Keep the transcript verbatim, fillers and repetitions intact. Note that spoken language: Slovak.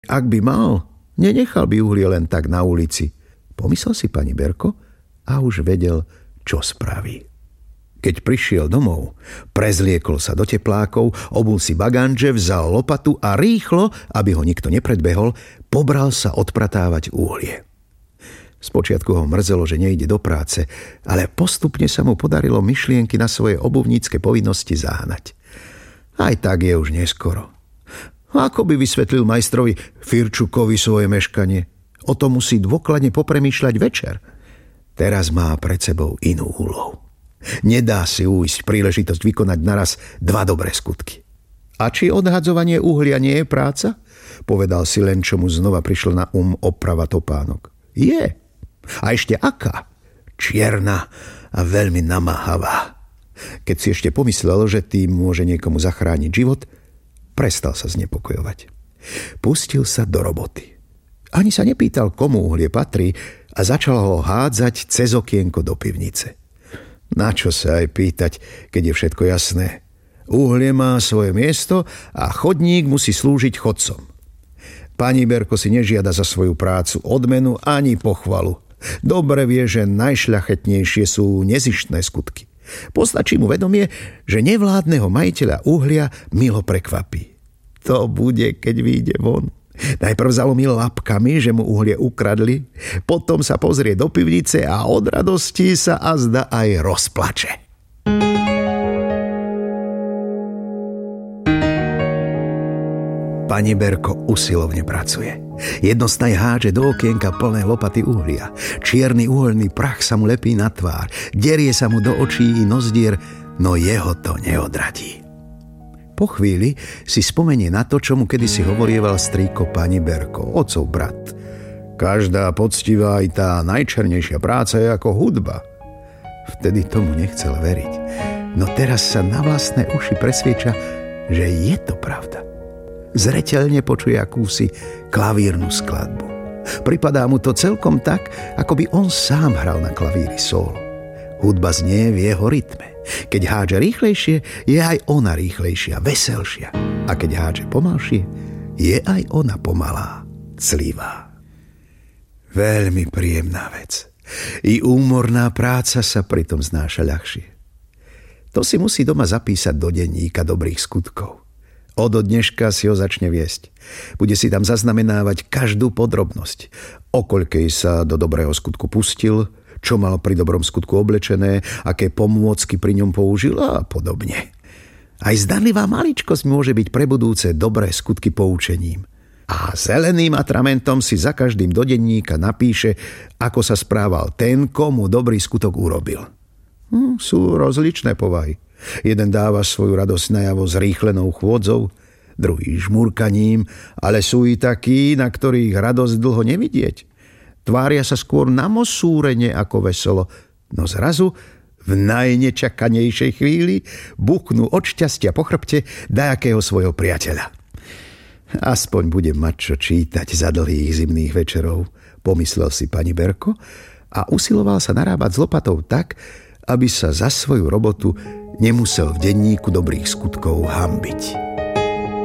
Ak by mal, nenechal by uhlie len tak na ulici. Pomyslel si pani Berko a už vedel, čo spraví. Keď prišiel domov, prezliekol sa do teplákov, obul si baganže, vzal lopatu a rýchlo, aby ho nikto nepredbehol, pobral sa odpratávať uhlie. Spočiatku ho mrzelo, že nejde do práce, ale postupne sa mu podarilo myšlienky na svoje obuvnícke povinnosti zahnať. Aj tak je už neskoro. Ako by vysvetlil majstrovi Firčukovi svoje meškanie? O tom musí dôkladne popremýšľať večer. Teraz má pred sebou inú úlohu. Nedá si uísť príležitosť vykonať naraz dva dobré skutky. A či odhadzovanie uhlia nie je práca? Povedal si len, čo mu znova prišlo na um oprava topánok. Je. A ešte aká? Čierna a veľmi namáhavá. Keď si ešte pomyslel, že tým môže niekomu zachrániť život, prestal sa znepokojovať. Pustil sa do roboty. Ani sa nepýtal, komu uhlie patrí a začal ho hádzať cez okienko do pivnice. Na čo sa aj pýtať, keď je všetko jasné? Uhlie má svoje miesto a chodník musí slúžiť chodcom. Pani Berko si nežiada za svoju prácu odmenu ani pochvalu. Dobre vie, že najšľachetnejšie sú nezištné skutky. Postačí mu vedomie, že nevládneho majiteľa uhlia milo prekvapí. To bude, keď vyjde von. Najprv zalomí labkami, že mu uhlie ukradli, potom sa pozrie do pivnice a od radosti sa azda aj rozplače. Pani Berko usilovne pracuje. Jednostaj hádže do okienka plné lopaty uhlia. Čierny uhoľný prach sa mu lepí na tvár, derie sa mu do očí i nozdier, no jeho to neodradí. Po chvíli si spomenie na to, čo mu kedysi hovorieval strýko pani Berko, otcov brat. Každá poctivá aj tá najčernejšia práca je ako hudba. Vtedy tomu nechcel veriť, no teraz sa na vlastné uši presvieča, že je to pravda. Zreteľne počuje akúsi klavírnu skladbu. Pripadá mu to celkom tak, ako by on sám hral na klavíri solo. Hudba znie v jeho rytme. Keď hádže rýchlejšie, je aj ona rýchlejšia, veselšia. A keď hádže pomalšie, je aj ona pomalá, clivá. Veľmi príjemná vec. I úmorná práca sa pritom znáša ľahšie. To si musí doma zapísať do denníka dobrých skutkov. Od dneška si ho začne viesť. Bude si tam zaznamenávať každú podrobnosť. O koľkej sa do dobrého skutku pustil, čo mal pri dobrom skutku oblečené, aké pomôcky pri ňom použil a podobne. Aj zdanlivá maličkosť môže byť pre budúce dobré skutky poučením. A zeleným atramentom si za každým do denníka napíše, ako sa správal ten, komu dobrý skutok urobil. Hm, sú rozličné povahy. Jeden dáva svoju radosť najavo zrýchlenou chôdzou, druhý žmurkaním, ale sú i takí, na ktorých radosť dlho nevidieť. Tvária sa skôr namosúrene ako veselo, no zrazu v najnečakanejšej chvíli buknú od šťastia po chrbte dajakého svojho priateľa. Aspoň bude mať čo čítať za dlhých zimných večerov, pomyslel si pani Berko a usiloval sa narábať s lopatou tak, aby sa za svoju robotu nemusel v denníku dobrých skutkov hanbiť.